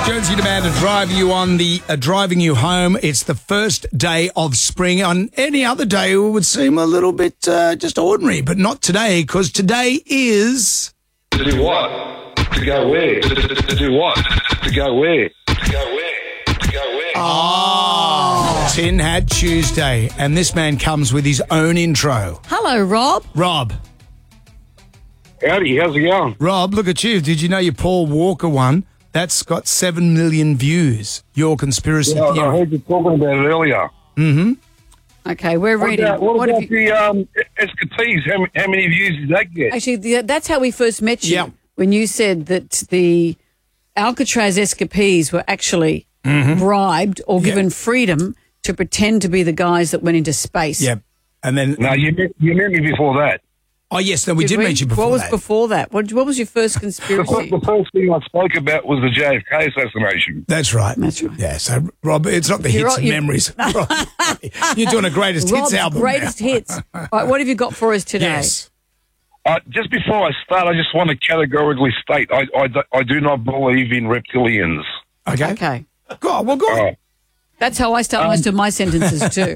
Jonesy Demand to drive you on the driving you home. It's the first day of spring. On any other day, it would seem a little bit just ordinary, but not today, because today is... To do what? To go where? To do what? To go where? To go where? To go where? Oh, Tin Hat Tuesday, and this man comes with his own intro. Hello, Rob. Rob. Howdy, how's it going? Rob, look at you. Did you know your Paul Walker one? That's got 7 million views. Your conspiracy Yeah, theory. I heard you talking about it earlier. Mm-hmm. Okay, we're ready. What about the escapees? How many views did that get? Actually, that's how we first met you. Yeah. When you said that the Alcatraz escapees were actually bribed or given freedom to pretend to be the guys that went into space. Yep. And then... No, you met me before that. Oh, yes, no, we did meet you before What was that. before that? What was your first conspiracy? The first thing I spoke about was the JFK assassination. That's right. That's right. Yeah, so, Rob, it's not the hits and memories. You're doing a greatest hits Rob's album greatest now. hits. All right, what have you got for us today? Yes. Just before I start, I just want to categorically state I do not believe in reptilians. Okay. Okay. Go on, well, go on. That's how I start most of my sentences too.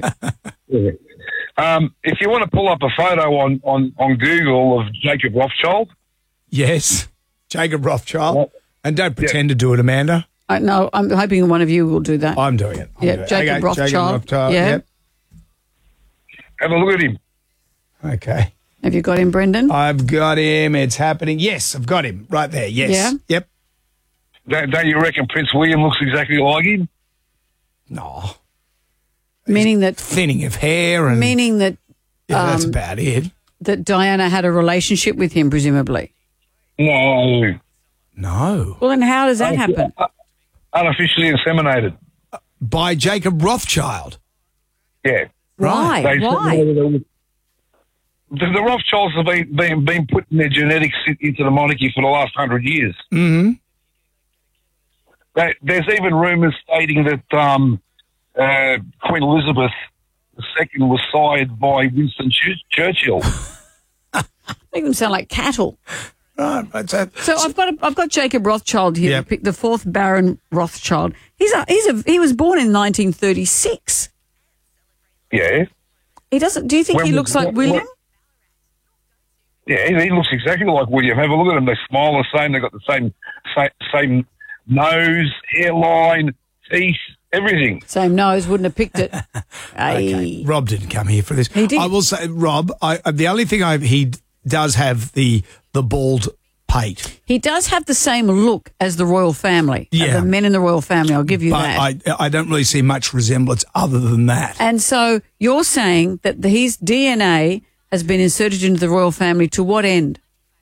If you want to pull up a photo on Google of Jacob Rothschild. Yes, Jacob Rothschild. And don't pretend to do it, Amanda. No, I'm hoping one of you will do that. I'm doing it. Jacob Rothschild. Yeah. Yep. Have a look at him. Okay. Have you got him, Brendan? I've got him. It's happening. Yes, I've got him right there. Yes. Yeah? Yep. Don't you reckon Prince William looks exactly like him? No. Meaning that Thinning of hair and... that that's about it. that Diana had a relationship with him, presumably. No. No. Well, then how does that happen? Artificially inseminated. By Jacob Rothschild. Yeah. Why? They Why? said the Rothschilds have been putting their genetics into the monarchy for the last 100 years. Mm-hmm. There's even rumours stating that Queen Elizabeth II was sired by Winston Churchill. Make them sound like cattle. Right. So I've got Jacob Rothschild here. Yep. The fourth Baron Rothschild. He was born in 1936. Yeah. He doesn't. Do you think he looks like William? Yeah, he looks exactly like William. Have a look at them. They smile the same. They've got the same nose, hairline, teeth, everything. Same nose. Wouldn't have picked it. Okay. Rob didn't come here for this. He did. I will say, Rob, the only thing he does have the bald pate. He does have the same look as the royal family. Yeah. The men in the royal family. I'll give you But that. I don't really see much resemblance other than that. And so you're saying that his DNA has been inserted into the royal family to what end?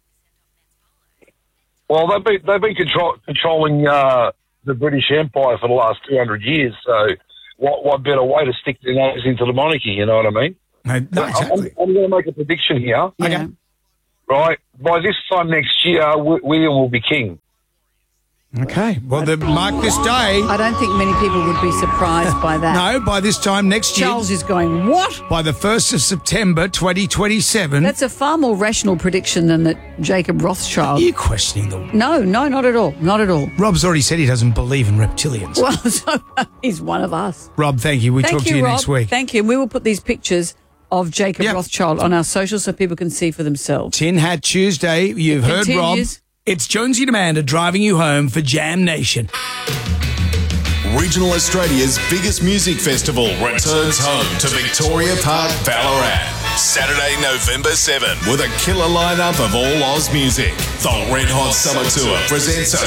Well, they've been controlling the British Empire for the last 200 years. So, what better way to stick their nose into the monarchy? You know what I mean? No, exactly. I'm going to make a prediction here. Yeah. Right, by this time next year, William will be king. Okay. Well, mark this day. I don't think many people would be surprised by that. No, by this time next year. Charles is going, what? By the 1st of September 2027. That's a far more rational prediction than that Jacob Rothschild. Are you questioning the... No, not at all. Not at all. Rob's already said he doesn't believe in reptilians. Well, so he's one of us. Rob, thank you. Talk to you Rob. next week. Thank you. And we will put these pictures of Jacob Rothschild on our socials so people can see for themselves. Tin Hat Tuesday. You've heard Rob. Continues. It's Jonesy and Amanda driving you home for Jam Nation. Regional Australia's biggest music festival returns home to Victoria Park, Ballarat. Saturday, November 7, with a killer lineup of all Oz music. The Red Hot Summer Tour presents a